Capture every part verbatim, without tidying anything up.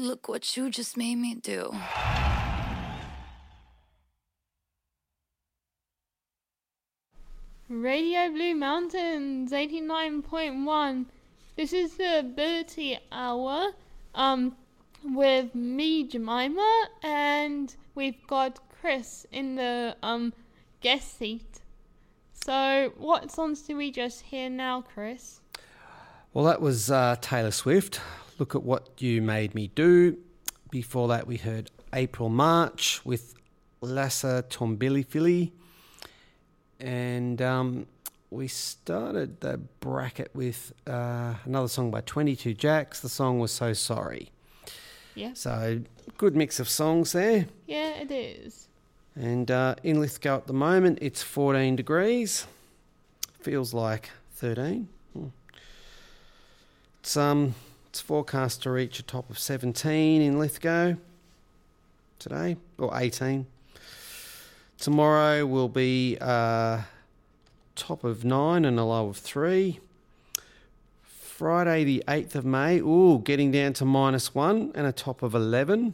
look what you just made me do. Radio Blue Mountains eighty-nine point one. This is the Ability Hour um, with me, Jemima, and we've got Chris in the um, guest seat. So what songs do we just hear now, Chris? Well, that was uh, Taylor Swift, Look at What You Made Me Do. Before that, we heard April March with Lassa Tombilifili. And um, we started the bracket with uh, another song by twenty-two Jacks. The song was So Sorry. Yeah. So, good mix of songs there. Yeah, it is. And uh, in Lithgow at the moment, it's fourteen degrees. Feels like thirteen. Hmm. It's um, it's forecast to reach a top of seventeen in Lithgow today, or eighteen. Tomorrow will be uh, top of nine and a low of three. Friday the eighth of May, ooh, getting down to minus one and a top of eleven.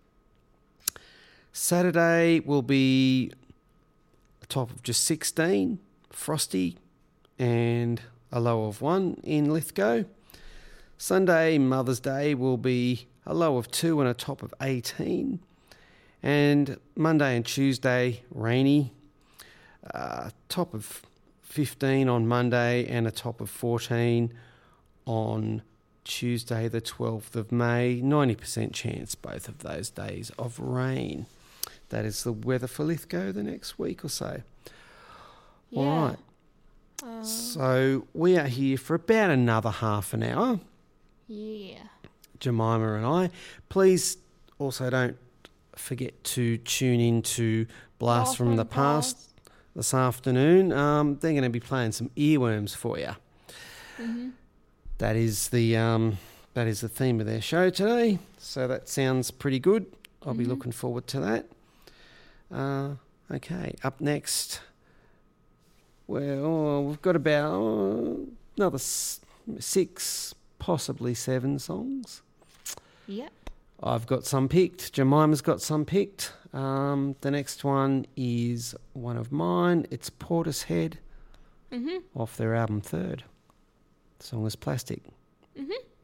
Saturday will be a top of just sixteen, frosty, and a low of one in Lithgow. Sunday, Mother's Day, will be a low of two and a top of eighteen. And Monday and Tuesday, rainy, uh, top of fifteen on Monday and a top of fourteen on Tuesday the twelfth of May. ninety percent chance both of those days of rain. That is the weather for Lithgow the next week or so. Yeah. All right. Uh, So we are here for about another half an hour, yeah. Jemima and I. Please also don't forget to tune in to Blast Blast from from the the Past Past. this afternoon. Um, they're going to be playing some earworms for you. Mm-hmm. That is the um, that is the theme of their show today. So that sounds pretty good. I'll be Mhm. looking forward to that. Uh, okay, up next, well, we've got about oh, another s- six, possibly seven songs. Yep. I've got some picked. Jemima's got some picked. Um, the next one is one of mine. It's Portishead Mm-hmm. off their album Third. The song is Plastic. Mm-hmm.